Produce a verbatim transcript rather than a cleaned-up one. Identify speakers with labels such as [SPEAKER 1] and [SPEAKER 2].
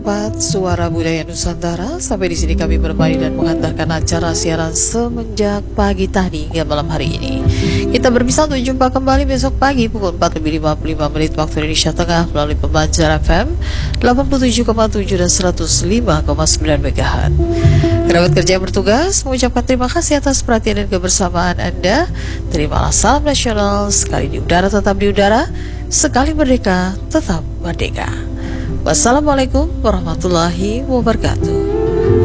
[SPEAKER 1] Empat Suara Budaya Nusantara. Sampai di sini kami menemani dan mengantarkan acara siaran semenjak pagi tadi hingga malam hari ini. Kita berpisah untuk jumpa kembali besok pagi pukul empat lebih lima puluh lima menit waktu Indonesia Tengah melalui Pembanjar F M delapan puluh tujuh koma tujuh dan seratus lima koma sembilan MHz. Kerabat kerja yang bertugas mengucapkan terima kasih atas perhatian dan kebersamaan Anda. Terimalah salam nasional, sekali di udara tetap di udara, sekali merdeka tetap merdeka. Wassalamualaikum warahmatullahi wabarakatuh.